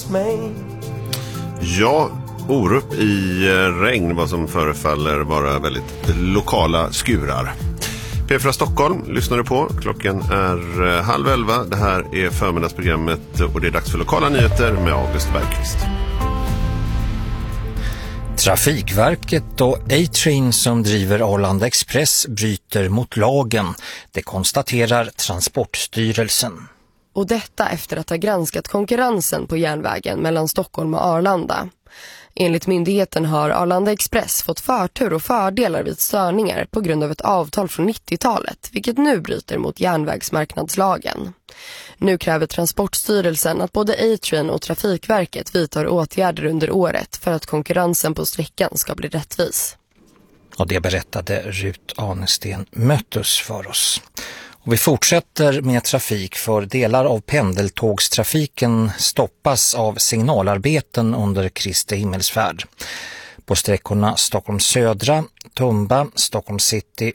Ja, Orup i regn, vad som förefaller vara väldigt lokala skurar. P4 Stockholm lyssnar du på. Klockan är 10:30. Det här är förmiddagsprogrammet och det är dags för lokala nyheter med August Bergqvist. Trafikverket och A-Train som driver Arlanda Express bryter mot lagen. Det konstaterar Transportstyrelsen. Och detta efter att ha granskat konkurrensen på järnvägen mellan Stockholm och Arlanda. Enligt myndigheten har Arlanda Express fått förtur och fördelar vid störningar på grund av ett avtal från 90-talet, vilket nu bryter mot järnvägsmarknadslagen. Nu kräver Transportstyrelsen att både A-Train och Trafikverket vidtar åtgärder under året för att konkurrensen på sträckan ska bli rättvis. Och det berättade Rut Anesten Möttus för oss. Och vi fortsätter med trafik, för delar av pendeltågstrafiken stoppas av signalarbeten under Kristi himmelsfärd. På sträckorna Stockholm Södra, Tumba, Stockholm City,